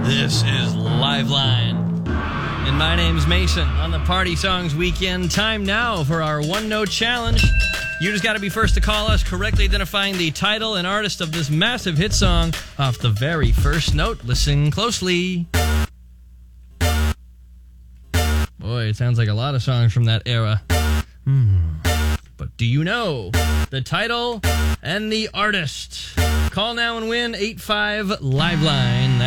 This is Liveline. And my name's Mason on the Party Songs Weekend. Time now for our one-note challenge. You just got to be first to call us, correctly identifying the title and artist of this massive hit song off the very first note. Listen closely. Boy, it sounds like a lot of songs from that era. But do you know the title and the artist? Call now and win 85 Liveline.